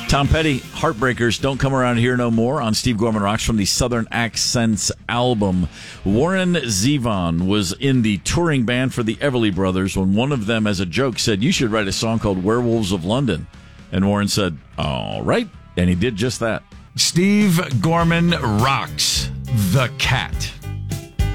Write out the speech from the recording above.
Tom Petty, Heartbreakers, Don't Come Around Here No More on Steve Gorman Rocks from the Southern Accents album. Warren Zevon was in the touring band for the Everly Brothers when one of them, as a joke, said, "You should write a song called Werewolves of London." And Warren said, "All right." And he did just that. Steve Gorman Rocks, the Cat.